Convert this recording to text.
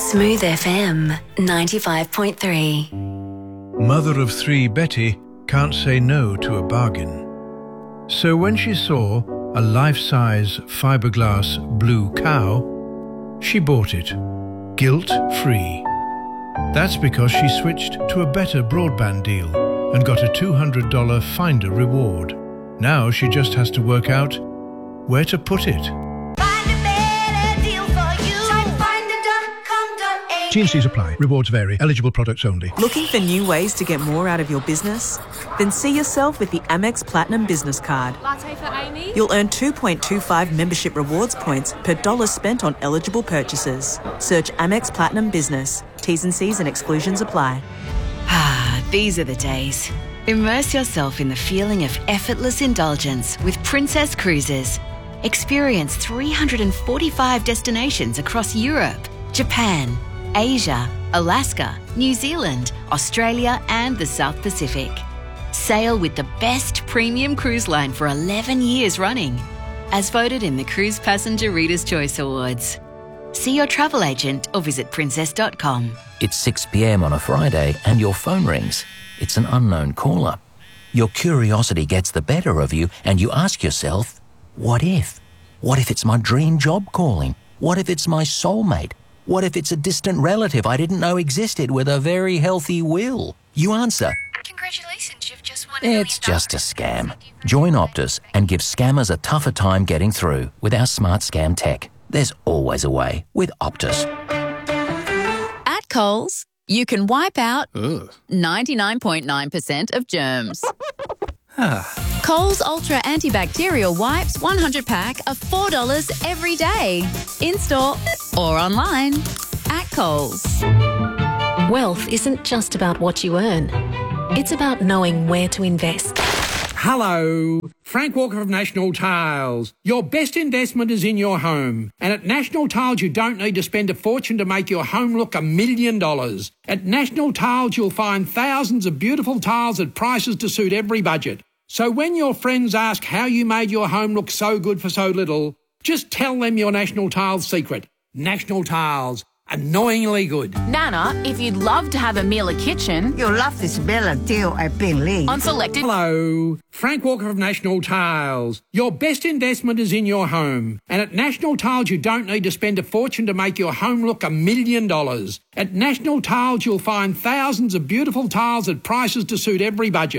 Smooth FM 95.3. Mother of three Betty can't say no to a bargain. So when she saw a life-size fiberglass blue cow, she bought it, guilt-free. That's because she switched to a better broadband deal and got a $200 Finder reward. Now she just has to work out where to put it. T&Cs apply. Rewards vary. Eligible products only. Looking for new ways to get more out of your business? Then see yourself with the Amex Platinum Business Card. Latte for Amy? You'll earn 2.25 membership rewards points per dollar spent on eligible purchases. Search Amex Platinum Business. T's and C's and exclusions apply. Ah, these are the days. Immerse yourself in the feeling of effortless indulgence with Princess Cruises. Experience 345 destinations across Europe, Japan, Asia, Alaska, New Zealand, Australia and the South Pacific. Sail with the best premium cruise line for 11 years running, as voted in the Cruise Passenger Reader's Choice Awards. See your travel agent or visit princess.com. It's 6 p.m. on a Friday and your phone rings. It's an unknown caller. Your curiosity gets the better of you and you ask yourself, what if? What if it's my dream job calling? What if it's my soulmate? What if it's a distant relative I didn't know existed with a very healthy will? You answer, Congratulations, you've just won it's just a scam. Join Optus and give scammers a tougher time getting through with our smart scam tech. There's always a way with Optus. At Coles, you can wipe out 99.9% of germs. Coles Ultra Antibacterial Wipes 100 pack are $4 every day. In-store or online. At Coles. Wealth isn't just about what you earn. It's about knowing where to invest. Hello, Frank Walker of National Tiles. Your best investment is in your home. And at National Tiles, you don't need to spend a fortune to make your home look $1 million. At National Tiles, you'll find thousands of beautiful tiles at prices to suit every budget. So when your friends ask how you made your home look so good for so little, just tell them your National Tiles secret. National Tiles. Annoyingly good. Nana, if you'd love to have a Miele kitchen, you'll love this Miele deal at Bingley. On selected... Hello, Frank Walker of National Tiles. Your best investment is in your home. And at National Tiles, you don't need to spend a fortune to make your home look $1 million. At National Tiles, you'll find thousands of beautiful tiles at prices to suit every budget.